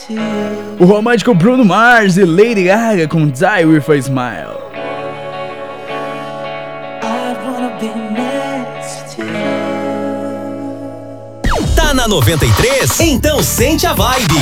O romântico Bruno Mars e Lady Gaga com Die With A Smile. Tá na 93? Então sente a vibe.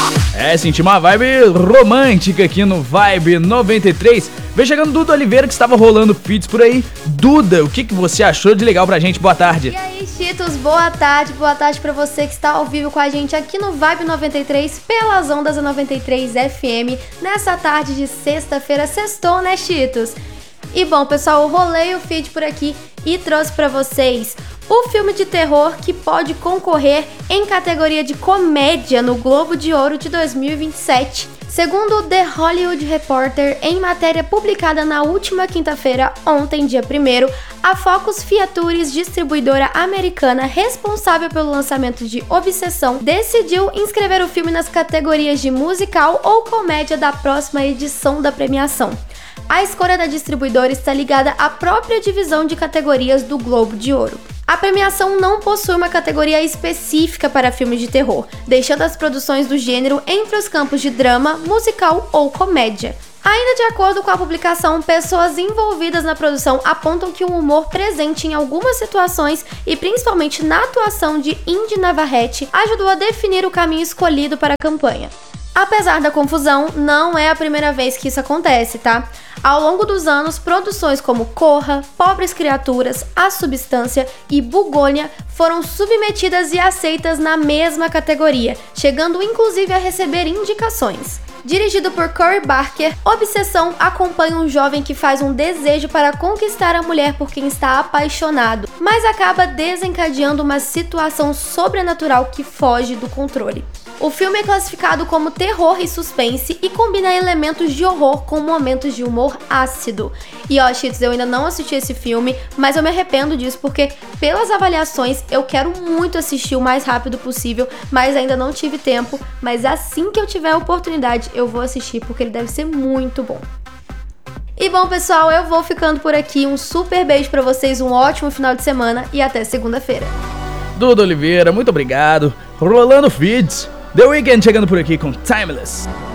Senti uma vibe romântica aqui no Vibe 93. Vem chegando Duda Oliveira, que estava rolando feats por aí. Duda, o que você achou de legal pra gente? Boa tarde. E aí, Cheetos, boa tarde pra você que está ao vivo com a gente aqui no Vibe 93, pelas ondas da 93 FM, nessa tarde de sexta-feira. Sextou, né, Cheetos? E bom, pessoal, eu rolei o feed por aqui e trouxe pra vocês o filme de terror que pode concorrer em categoria de comédia no Globo de Ouro de 2027. Segundo o The Hollywood Reporter, em matéria publicada na última quinta-feira, ontem, dia 1º, a Focus Features, distribuidora americana responsável pelo lançamento de Obsessão, decidiu inscrever o filme nas categorias de musical ou comédia da próxima edição da premiação. A escolha da distribuidora está ligada à própria divisão de categorias do Globo de Ouro. A premiação não possui uma categoria específica para filmes de terror, deixando as produções do gênero entre os campos de drama, musical ou comédia. Ainda de acordo com a publicação, pessoas envolvidas na produção apontam que o humor presente em algumas situações e principalmente na atuação de Indy Navarrete ajudou a definir o caminho escolhido para a campanha. Apesar da confusão, não é a primeira vez que isso acontece, tá? Ao longo dos anos, produções como Corra, Pobres Criaturas, A Substância e Bugônia foram submetidas e aceitas na mesma categoria, chegando inclusive a receber indicações. Dirigido por Cory Barker, Obsessão acompanha um jovem que faz um desejo para conquistar a mulher por quem está apaixonado, mas acaba desencadeando uma situação sobrenatural que foge do controle. O filme é classificado como terror e suspense e combina elementos de horror com momentos de humor ácido. E ó, Cheetos, eu ainda não assisti esse filme, mas eu me arrependo disso porque, pelas avaliações, eu quero muito assistir o mais rápido possível, mas ainda não tive tempo. Mas assim que eu tiver a oportunidade, eu vou assistir porque ele deve ser muito bom. E bom, pessoal, eu vou ficando por aqui. Um super beijo pra vocês, um ótimo final de semana e até segunda-feira. Duda Oliveira, muito obrigado. Rolando feeds. The Weeknd chegando por aqui com Timeless.